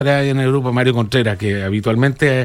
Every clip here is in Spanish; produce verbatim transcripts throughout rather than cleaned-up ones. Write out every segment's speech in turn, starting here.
en el grupo Mario Contreras, que habitualmente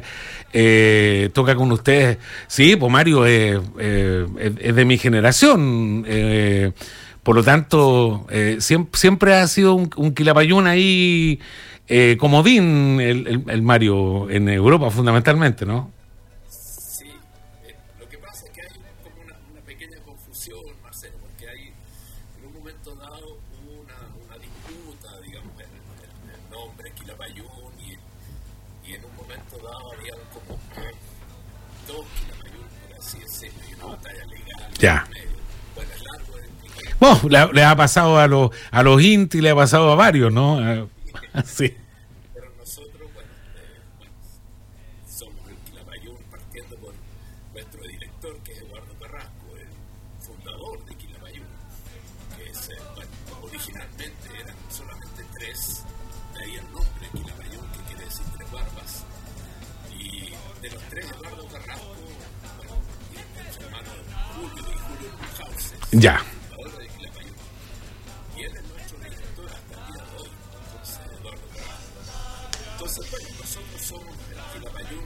eh, toca con ustedes. Sí, pues Mario es, eh, es, es de mi generación, eh, por lo tanto, eh, siempre, siempre ha sido un, un quilapayún ahí, eh, comodín, el, el, el Mario, en Europa fundamentalmente, ¿no? Sí, eh, lo que pasa es que hay como una, una pequeña confusión, Marcelo, porque hay en un momento dado una, una disputa, digamos, el, el, el nombre Quilapayún, y, y en un momento dado había como eh, dos Quilapayún, por así decirlo, y una batalla legal. Ya. Medio. Bueno, es largo. Es, Bueno, le, le ha pasado a los a los Inti, le ha pasado a varios, ¿no? Sí. Pero nosotros, bueno, eh, bueno, somos el Quilapayún, partiendo por nuestro director, que es Eduardo Carrasco, el fundador de Quilapayún, que es, eh, bueno, originalmente eran solamente tres, de ahí el nombre Quilapayún, que quiere decir tres barbas, y de los tres, Eduardo Carrasco, bueno, y su hermano Julio y Julio Munchausen, Ya. fundador de Quilapayún, y él es nuestro director hasta el día de hoy, entonces Eduardo Carrasco. Entonces, bueno, nosotros somos el Quilapayún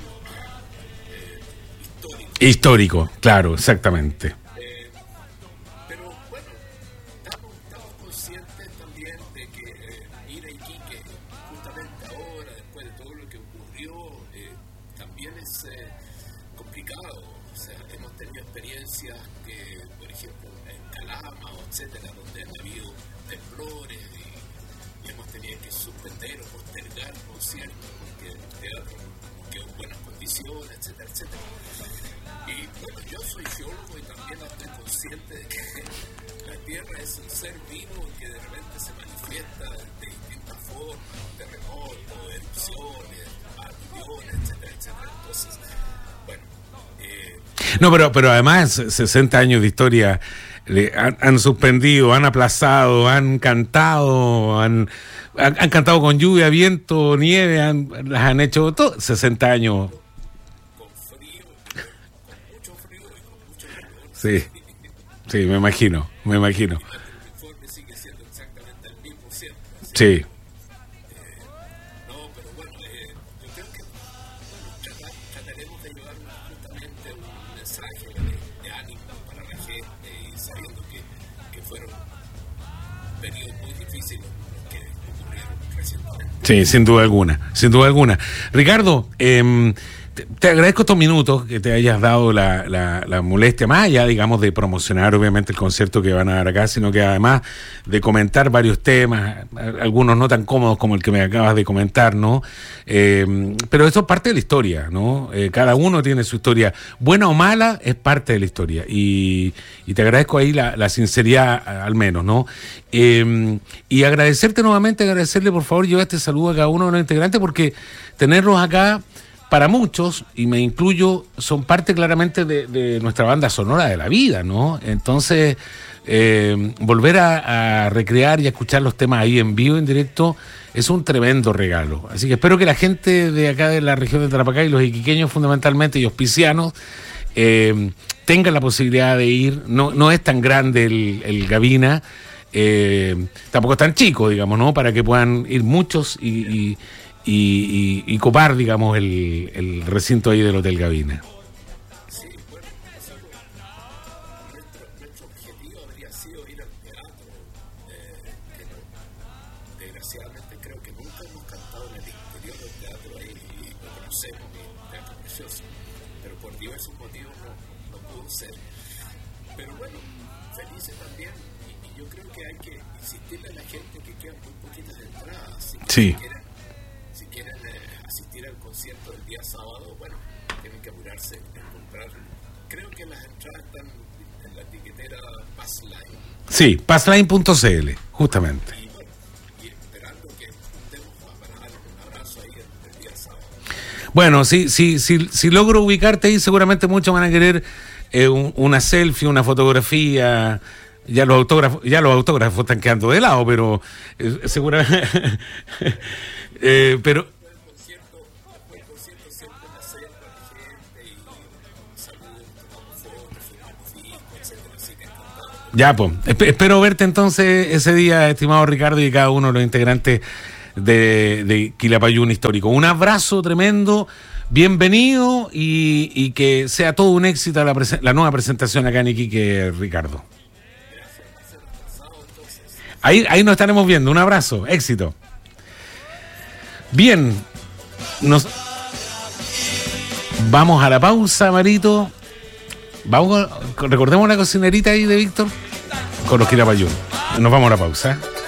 eh, histórico. Histórico, claro, exactamente. Eh, pero bueno, estamos, estamos conscientes también de que eh, ir a Iquique, justamente ahora, después de todo lo que ocurrió, eh, también es eh, complicado. O sea, hemos tenido experiencias que, por ejemplo, en Calama, etcétera, donde han habido temblores y, y hemos tenido que suspender o postergar conciertos porque el teatro no quedó en buenas condiciones, etcétera, etcétera. Y bueno, yo soy geólogo y también estoy consciente de que la Tierra es un ser vivo que de repente se manifiesta de distintas formas, terremotos, erupciones, aluviones, etcétera, etcétera. Entonces, bueno, eh, No, pero, pero además, sesenta años de historia, le han, han suspendido, han aplazado, han cantado, han, han, han cantado con lluvia, viento, nieve, han, las han hecho todo, sesenta años. con frío, con mucho frío y con mucho calor. Sí, sí, me imagino, me imagino. Y nuestro uniforme sigue siendo exactamente el mismo siempre. Así Sí. que, no, pero bueno, eh, yo creo que bueno, tratar, trataremos de llevar justamente un mensaje de, de ánimo para la gente, y sabiendo que, que fueron periodos muy difíciles los que ocurrieron recientemente. Sí, sin duda alguna, sin duda alguna. Ricardo, eh, te, te agradezco estos minutos que te hayas dado la, la, la molestia, más allá, digamos, de promocionar obviamente el concierto que van a dar acá, sino que además de comentar varios temas, algunos no tan cómodos como el que me acabas de comentar, ¿no? Eh, pero eso es parte de la historia, ¿no? Eh, cada uno tiene su historia, buena o mala, es parte de la historia, y, y te agradezco ahí la, la sinceridad, al menos, ¿no? Eh, y agradecerte nuevamente, agradecerle, por favor, yo este saludo a cada uno de los integrantes, porque tenerlos acá, para muchos, y me incluyo, son parte claramente de, de nuestra banda sonora de la vida, ¿no? Entonces, eh, volver a, a recrear y a escuchar los temas ahí en vivo, en directo, es un tremendo regalo. Así que espero que la gente de acá de la región de Tarapacá y los iquiqueños fundamentalmente, y auspicianos, eh, tengan la posibilidad de ir. No, no es tan grande el, el Gavina, eh, tampoco es tan chico, digamos, ¿no? Para que puedan ir muchos y... y Y, y, y copar, digamos, el, el recinto ahí del Hotel Gavina. Sí, bueno, nosotros, nuestro, nuestro objetivo habría sido ir al teatro, eh, que no, desgraciadamente creo que nunca hemos cantado en el interior del teatro ahí, y lo conocemos, y un teatro precioso, pero por diversos motivos no, no pudo ser. Pero bueno, felices también, y, y yo creo que hay que insistirle a la gente que quedan muy poquitas entradas, así que Sí. si quieren, si quieren eh, asistir al concierto del día sábado, bueno, tienen que apurarse en comprar. Creo que las entradas están en la etiquetera Passline, Sí, passline punto c l, justamente. y bueno, y esperando que juntemos para dar un abrazo ahí el, el día sábado. Bueno, sí, sí, sí, si logro ubicarte ahí, seguramente muchos van a querer eh, un, una selfie, una fotografía. Ya los autógrafos, ya los autógrafos están quedando de lado, pero eh, seguramente. eh, pero Después del concierto, después del concierto siempre una selva de gente y saludos, tomamos fotos, firmamos discos, etcétera, así que encantado. ya, pues, esp- espero verte entonces ese día, estimado Ricardo, y cada uno de los integrantes de, de Quilapayún histórico. Un abrazo tremendo, bienvenido y, y que sea todo un éxito la, prese- la nueva presentación acá en Iquique, Ricardo. Ahí, ahí nos estaremos viendo. Un abrazo, éxito. Bien, nos vamos a la pausa, Marito. Vamos, con- recordemos la cocinerita ahí de Víctor con los Quilapayún. Nos vamos a la pausa.